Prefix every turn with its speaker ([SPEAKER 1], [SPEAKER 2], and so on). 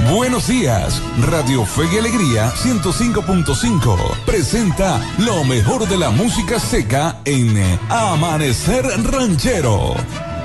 [SPEAKER 1] Buenos días, Radio Fe y Alegría 105.5 presenta lo mejor de la música seca en Amanecer Ranchero.